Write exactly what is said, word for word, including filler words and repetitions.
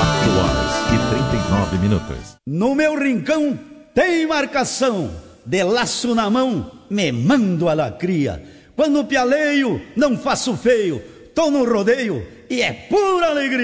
quatro horas e trinta e nove minutos. No meu rincão tem marcação, de laço na mão, me mando a lacria. Quando pialeio, não faço feio, tô no rodeio e é pura alegria.